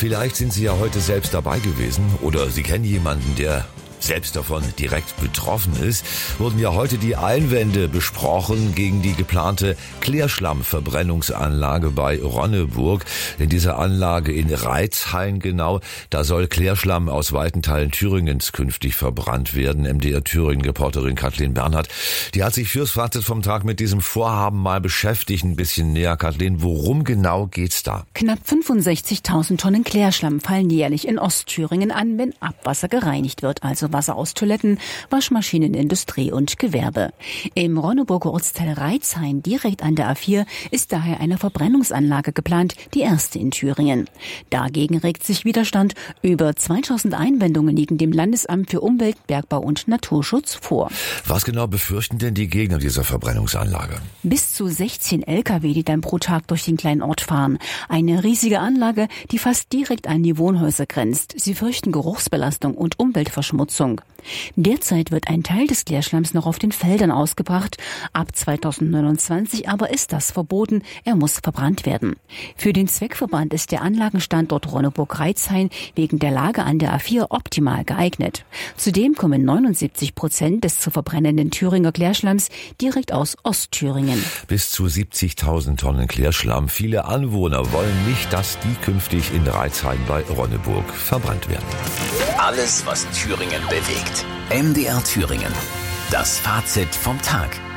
Vielleicht sind Sie ja heute selbst dabei gewesen oder Sie kennen jemanden, der selbst davon direkt betroffen ist, wurden ja heute die Einwände besprochen gegen die geplante Klärschlammverbrennungsanlage bei Ronneburg. In dieser Anlage in Reizhain genau, da soll Klärschlamm aus weiten Teilen Thüringens künftig verbrannt werden. MDR Thüringen-Reporterin Kathleen Bernhard, die hat sich fürs Fazit vom Tag mit diesem Vorhaben mal beschäftigt, ein bisschen näher. Kathleen, worum genau geht's da? Knapp 65.000 Tonnen Klärschlamm fallen jährlich in Ostthüringen an, wenn Abwasser gereinigt wird, also Wasser aus Toiletten, Waschmaschinen, Industrie und Gewerbe. Im Ronneburger Ortsteil Reizhain, direkt an der A4, ist daher eine Verbrennungsanlage geplant, die erste in Thüringen. Dagegen regt sich Widerstand. Über 2000 Einwendungen liegen dem Landesamt für Umwelt, Bergbau und Naturschutz vor. Was genau befürchten denn die Gegner dieser Verbrennungsanlage? Bis zu 16 Lkw, die dann pro Tag durch den kleinen Ort fahren. Eine riesige Anlage, die fast direkt an die Wohnhäuser grenzt. Sie fürchten Geruchsbelastung und Umweltverschmutzung. Derzeit wird ein Teil des Klärschlamms noch auf den Feldern ausgebracht. Ab 2029 aber ist das verboten. Er muss verbrannt werden. Für den Zweckverband ist der Anlagenstandort Ronneburg-Reizhain wegen der Lage an der A4 optimal geeignet. Zudem kommen 79% des zu verbrennenden Thüringer Klärschlamms direkt aus Ostthüringen. Bis zu 70.000 Tonnen Klärschlamm. Viele Anwohner wollen nicht, dass die künftig in Reizhain bei Ronneburg verbrannt werden. Alles, was Thüringen bewegt. MDR Thüringen. Das Fazit vom Tag.